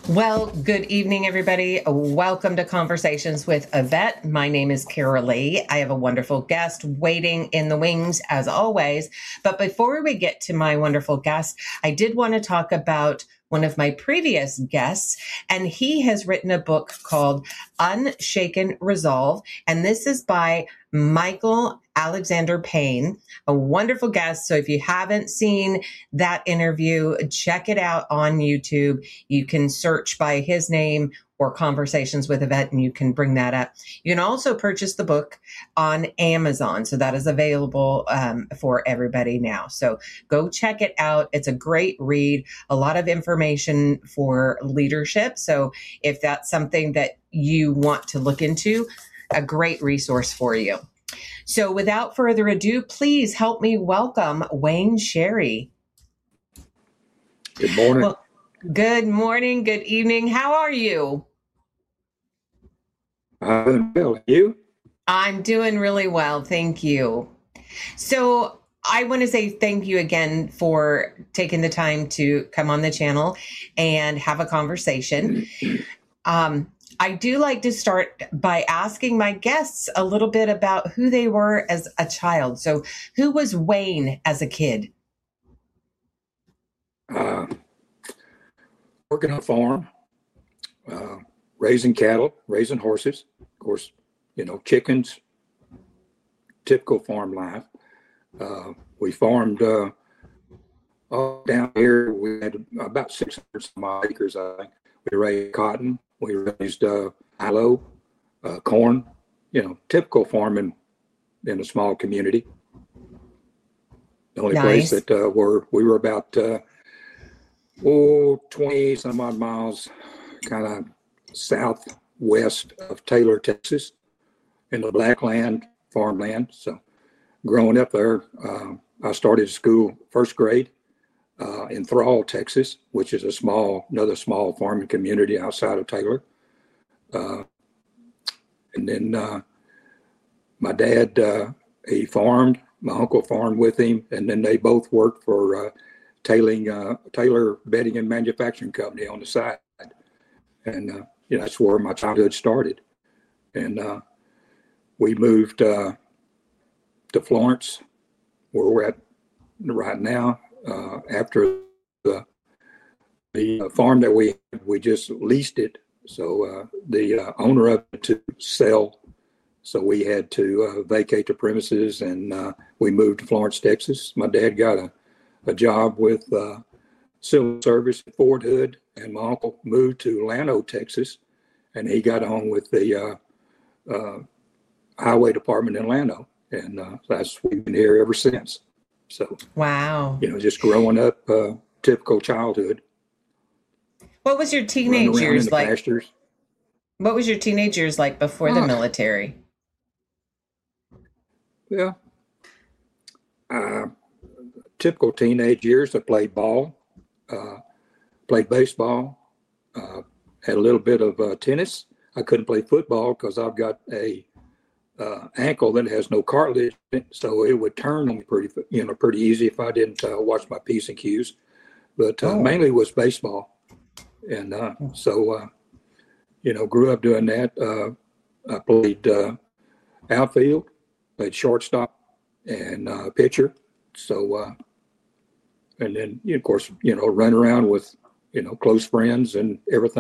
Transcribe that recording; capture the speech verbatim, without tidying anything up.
Well, good evening, everybody. Welcome to Conversations with Yvette. My name is Kara Lee. I have a wonderful guest waiting in the wings, as always. But before we get to my wonderful guest, I did want to talk about one of my previous guests, and he has written a book called Unshaken Resolve, and this is by Michael Alexander Payne, a wonderful guest. So if you haven't seen that interview, check it out on YouTube. You can search by his name or Conversations with Yvette, and you can bring that up. You can also purchase the book on Amazon. So that is available um, for everybody now. So go check it out. It's a great read, a lot of information for leadership. So if that's something that you want to look into, a great resource for you. So without further ado, please help me welcome Wayne Sherry. Good morning. Well, good morning. Good evening. How are you? I'm well. You? I'm doing really well. Thank you. So I want to say thank you again for taking the time to come on the channel and have a conversation. Um, I do like to start by asking my guests a little bit about who they were as a child. So who was Wayne as a kid? Uh, working on a farm, uh, raising cattle, raising horses, of course, you know, chickens, typical farm life. Uh, we farmed uh, all down here. We had about six hundred some odd acres, I think. We raised cotton. We raised uh, aloe, uh, corn, you know, typical farming in a small community. The only Nice. place that uh, were, we were about, uh, oh, twenty some odd miles kind of southwest of Taylor, Texas, in the Blackland farmland. So growing up there, uh, I started school first grade uh, in Thrall, Texas, which is a small, another small farming community outside of Taylor. Uh, and then uh, my dad, uh, he farmed, my uncle farmed with him, and then they both worked for uh, Tailing, uh, Taylor Bedding and Manufacturing Company on the side. And uh, you know, that's where my childhood started. And uh, we moved uh, to Florence, where we're at right now, uh, after the the farm that we had, we just leased it. So uh, the uh, owner of it to sell. So we had to uh, vacate the premises, and uh, we moved to Florence, Texas. My dad got a, a job with uh, civil service at Fort Hood, and my uncle moved to Llano, Texas, and he got on with the uh, uh, highway department in Llano, and uh, that's we've been here ever since. So, Wow. you know, just growing up, uh, typical childhood. What was your teenage Running around in years the like? pastures. What was your teenage years like before the Oh, military? yeah, uh, typical teenage years. I played ball, uh, played baseball, uh, had a little bit of uh, tennis. I couldn't play football because I've got a uh, ankle that has no cartilage, in it, so it would turn on me pretty, you know, pretty easy if I didn't uh, watch my P's and Q's. But uh, Oh, mainly was baseball, and uh, so uh, you know, grew up doing that. Uh, I played uh, outfield, played shortstop, and uh, pitcher. So, uh, and then, of course, you know, run around with, you know, close friends and everything.